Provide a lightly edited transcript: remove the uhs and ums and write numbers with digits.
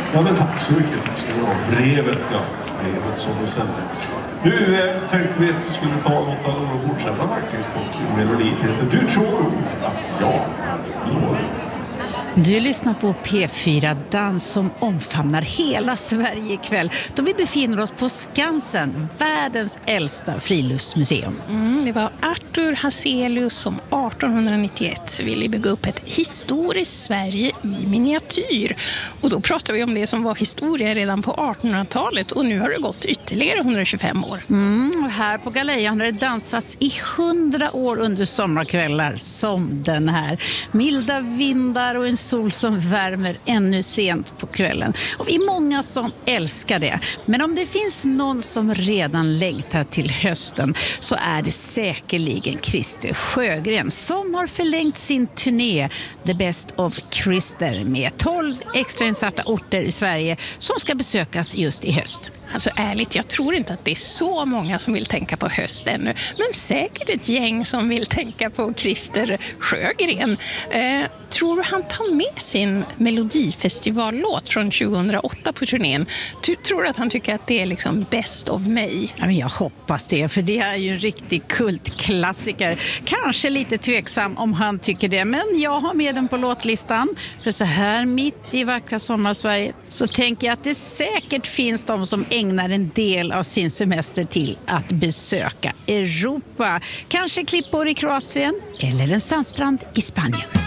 Ja, men tack så mycket. Tack så mycket. Brevet, ja. Brevet som du sände. Nu tänkte vi att du skulle ta något av och fortsätta faktiskt. Och melodin heter Du tror att jag är blå. Du lyssnar på P4 Dans som omfamnar hela Sverige ikväll. Då vi befinner oss på Skansen, världens äldsta friluftsmuseum. Det var Arthur Hazelius som 1891 ville bygga upp ett historiskt Sverige i miniatyr. Och då pratar vi om det som var historia redan på 1800-talet och nu har det gått ytterligare 125 år. Och här på Galejan har det dansats i 100 år under sommarkvällar som den här. Milda vindar och en sol som värmer ännu sent på kvällen. Och vi är många som älskar det. Men om det finns någon som redan längtar till hösten så är det säkerligen Christer Sjögren som har förlängt sin turné The Best of Christer med 12 extrainsatta orter i Sverige som ska besökas just i höst. Alltså ärligt, jag tror inte att det är så många som vill tänka på höst ännu. Men säkert ett gäng som vill tänka på Christer Sjögren. Tror du han tar med sin Melodifestivallåt från 2008 på turnén? Tror du att han tycker att det är liksom best of mig? Ja, men jag hoppas det, för det är ju en riktig kultklassiker. Kanske lite tveksam om han tycker det, men jag har med den på låtlistan. För så här mitt i vackra sommarsverige så tänker jag att det säkert finns de som ägnar en del av sin semester till att besöka Europa. Kanske klippor i Kroatien eller en sandstrand i Spanien.